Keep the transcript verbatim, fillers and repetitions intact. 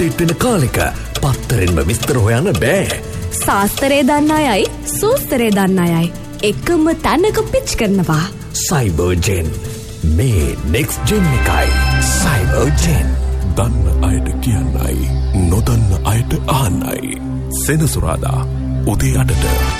Update වෙන කාලෙක පත්තරෙන්ම විස්තර හොයන්න බෑ. සාස්තරේ දන්න අයයි සූස්තරේ දන්න අයයි එකම තැනක පිච් කරනවා. සයිබර්ජෙන් මේ නෙක්ස්ට් ජෙන් එකයි. සයිබර්ජෙන් දන්න අයට කියන්නයි නොදන්න අයට අහන්නයි. සෙනසුරාදා උදේ අටට